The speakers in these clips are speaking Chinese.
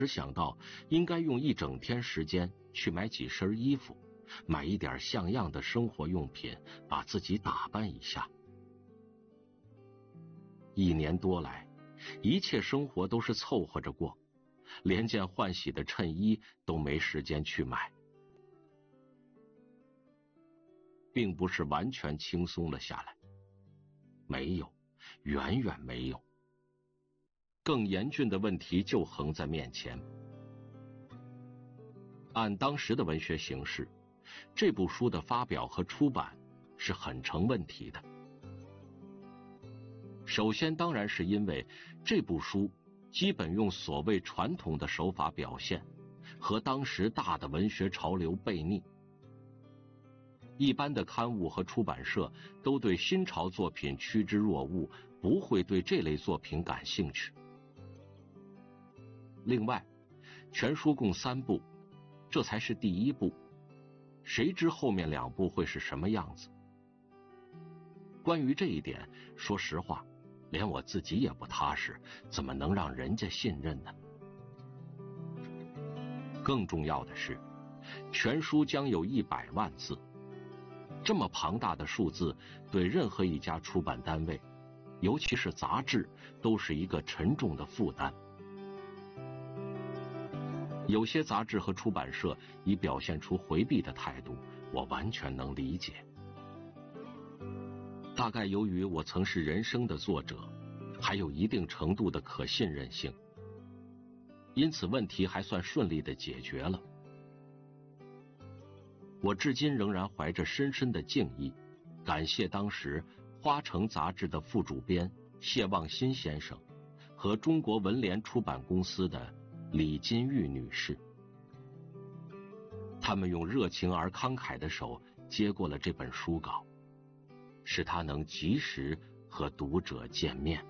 只想到应该用一整天时间去买几身衣服，买一点像样的生活用品，把自己打扮一下。1年多来，一切生活都是凑合着过，连件换洗的衬衣都没时间去买。并不是完全轻松了下来，没有，远远没有。更严峻的问题就横在面前。按当时的文学形势，这部书的发表和出版是很成问题的。首先当然是因为这部书基本用所谓传统的手法表现，和当时大的文学潮流背逆。一般的刊物和出版社都对新潮作品趋之若鹜，不会对这类作品感兴趣。另外，全书共3部，这才是第1部，谁知后面2部会是什么样子？关于这一点，说实话，连我自己也不踏实，怎么能让人家信任呢？更重要的是，全书将有100万字，这么庞大的数字，对任何一家出版单位，尤其是杂志，都是一个沉重的负担。有些杂志和出版社已表现出回避的态度，我完全能理解。大概由于我曾是人生的作者，还有一定程度的可信任性，因此问题还算顺利地解决了。我至今仍然怀着深深的敬意，感谢当时花城杂志的副主编谢望新先生和中国文联出版公司的李金玉女士。他们用热情而慷慨的手接过了这本书稿，使他能及时和读者见面。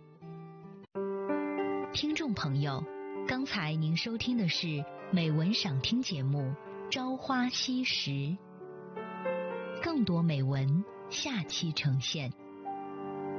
听众朋友，刚才您收听的是美文赏听节目《朝花夕拾》，更多美文下期呈现。